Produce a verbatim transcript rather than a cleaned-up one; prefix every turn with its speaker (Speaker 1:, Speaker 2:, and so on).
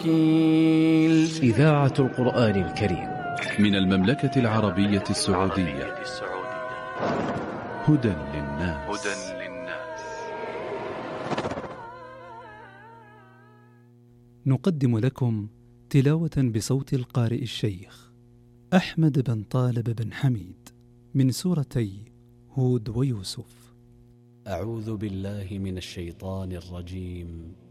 Speaker 1: وكيل.
Speaker 2: إذاعة القرآن الكريم
Speaker 3: من المملكة العربية السعودية. هدى للناس.
Speaker 4: نقدم لكم تلاوة بصوت القارئ الشيخ أحمد بن طالب بن حميد من سورتي هود ويوسف.
Speaker 5: أعوذ بالله من الشيطان الرجيم.